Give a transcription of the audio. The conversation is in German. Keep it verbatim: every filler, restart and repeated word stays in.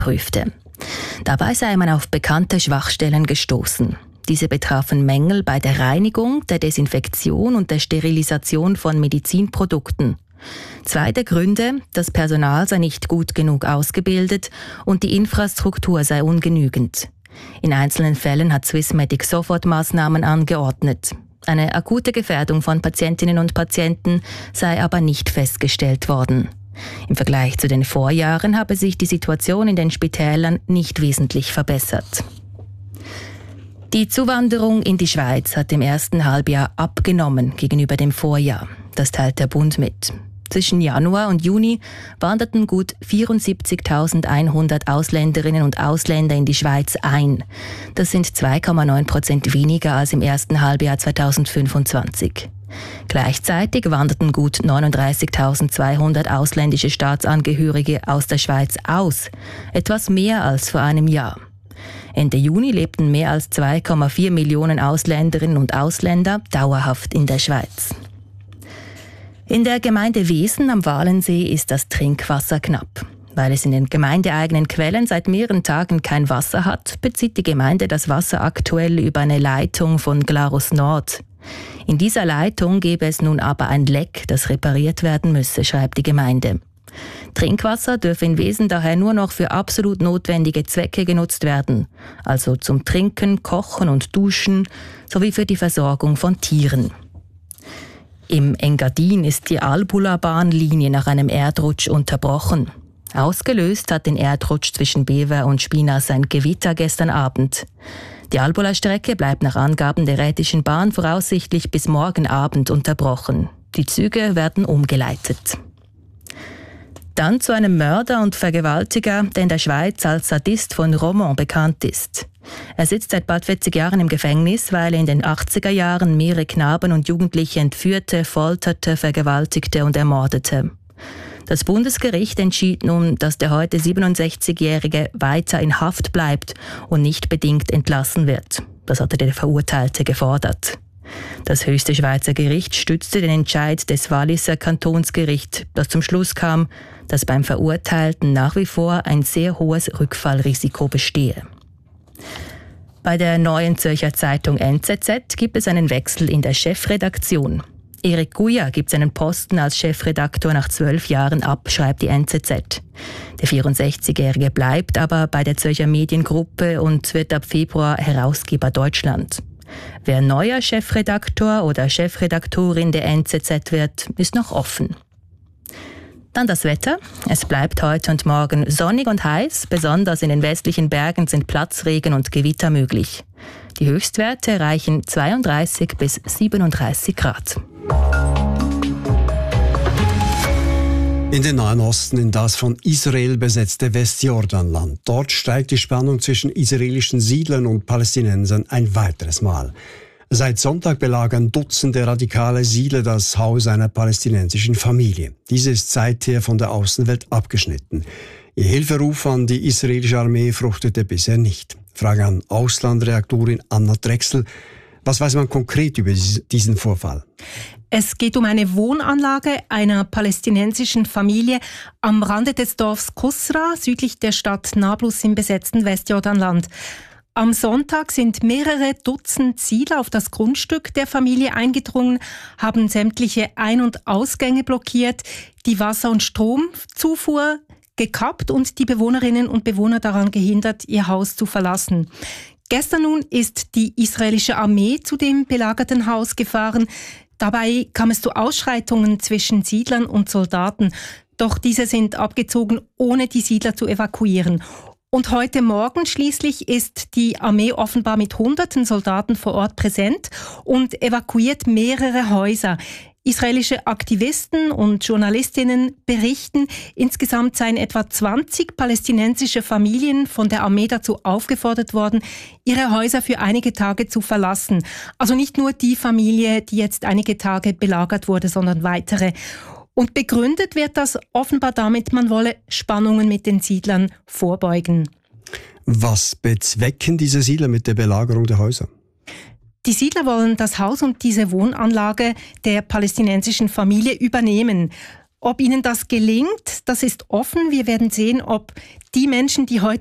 prüfte. Dabei sei man auf bekannte Schwachstellen gestoßen. Diese betrafen Mängel bei der Reinigung, der Desinfektion und der Sterilisation von Medizinprodukten. Zwei der Gründe: das Personal sei nicht gut genug ausgebildet und die Infrastruktur sei ungenügend. In einzelnen Fällen hat Swissmedic Sofortmaßnahmen angeordnet. Eine akute Gefährdung von Patientinnen und Patienten sei aber nicht festgestellt worden. Im Vergleich zu den Vorjahren habe sich die Situation in den Spitälern nicht wesentlich verbessert. Die Zuwanderung in die Schweiz hat im ersten Halbjahr abgenommen gegenüber dem Vorjahr. Das teilt der Bund mit. Zwischen Januar und Juni wanderten gut vierundsiebzigtausendeinhundert Ausländerinnen und Ausländer in die Schweiz ein. Das sind zwei Komma neun Prozent weniger als im ersten Halbjahr zweitausendfünfundzwanzig. Gleichzeitig wanderten gut neununddreißigtausendzweihundert ausländische Staatsangehörige aus der Schweiz aus, etwas mehr als vor einem Jahr. Ende Juni lebten mehr als zwei Komma vier Millionen Ausländerinnen und Ausländer dauerhaft in der Schweiz. In der Gemeinde Wesen am Walensee ist das Trinkwasser knapp. Weil es in den gemeindeeigenen Quellen seit mehreren Tagen kein Wasser hat, bezieht die Gemeinde das Wasser aktuell über eine Leitung von Glarus Nord. In dieser Leitung gäbe es nun aber ein Leck, das repariert werden müsse, schreibt die Gemeinde. Trinkwasser dürfe in Wesen daher nur noch für absolut notwendige Zwecke genutzt werden, also zum Trinken, Kochen und Duschen sowie für die Versorgung von Tieren. Im Engadin ist die Albula-Bahnlinie nach einem Erdrutsch unterbrochen. Ausgelöst hat den Erdrutsch zwischen Bever und Spinas ein Gewitter gestern Abend. Die Albula-Strecke bleibt nach Angaben der Rhätischen Bahn voraussichtlich bis morgen Abend unterbrochen. Die Züge werden umgeleitet. Dann zu einem Mörder und Vergewaltiger, der in der Schweiz als Sadist von Romont bekannt ist. Er sitzt seit bald vierzig Jahren im Gefängnis, weil er in den achtziger Jahren mehrere Knaben und Jugendliche entführte, folterte, vergewaltigte und ermordete. Das Bundesgericht entschied nun, dass der heute siebenundsechzigjährige weiter in Haft bleibt und nicht bedingt entlassen wird. Das hatte der Verurteilte gefordert. Das höchste Schweizer Gericht stützte den Entscheid des Walliser Kantonsgerichts, das zum Schluss kam, dass beim Verurteilten nach wie vor ein sehr hohes Rückfallrisiko bestehe. Bei der Neuen Zürcher Zeitung N Z Z gibt es einen Wechsel in der Chefredaktion. Erik Guya gibt seinen Posten als Chefredaktor nach zwölf Jahren ab, schreibt die N Z Z. Der vierundsechzigjährige bleibt aber bei der Zürcher Mediengruppe und wird ab Februar Herausgeber Deutschland. Wer neuer Chefredaktor oder Chefredaktorin der N Z Z wird, ist noch offen. Dann das Wetter. Es bleibt heute und morgen sonnig und heiß. Besonders in den westlichen Bergen sind Platzregen und Gewitter möglich. Die Höchstwerte erreichen zweiunddreißig bis siebenunddreißig Grad. In den Nahen Osten, in das von Israel besetzte Westjordanland. Dort steigt die Spannung zwischen israelischen Siedlern und Palästinensern ein weiteres Mal. Seit Sonntag belagern Dutzende radikale Siedler das Haus einer palästinensischen Familie. Diese ist seither von der Außenwelt abgeschnitten. Ihr Hilferuf an die israelische Armee fruchtete bisher nicht. Frage an Auslandredaktorin Anna Drechsel. Was weiß man konkret über diesen Vorfall? Es geht um eine Wohnanlage einer palästinensischen Familie am Rande des Dorfs Kusra, südlich der Stadt Nablus im besetzten Westjordanland. Am Sonntag sind mehrere Dutzend Siedler auf das Grundstück der Familie eingedrungen, haben sämtliche Ein- und Ausgänge blockiert, die Wasser- und Stromzufuhr gekappt und die Bewohnerinnen und Bewohner daran gehindert, ihr Haus zu verlassen. Gestern nun ist die israelische Armee zu dem belagerten Haus gefahren. Dabei kam es zu Ausschreitungen zwischen Siedlern und Soldaten. Doch diese sind abgezogen, ohne die Siedler zu evakuieren. Und heute Morgen schließlich ist die Armee offenbar mit hunderten Soldaten vor Ort präsent und evakuiert mehrere Häuser. Israelische Aktivisten und Journalistinnen berichten, insgesamt seien etwa zwanzig palästinensische Familien von der Armee dazu aufgefordert worden, ihre Häuser für einige Tage zu verlassen. Also nicht nur die Familie, die jetzt einige Tage belagert wurde, sondern weitere. Und begründet wird das offenbar damit, man wolle Spannungen mit den Siedlern vorbeugen. Was bezwecken diese Siedler mit der Belagerung der Häuser? Die Siedler wollen das Haus und diese Wohnanlage der palästinensischen Familie übernehmen. Ob ihnen das gelingt, das ist offen. Wir werden sehen, ob die Menschen, die heute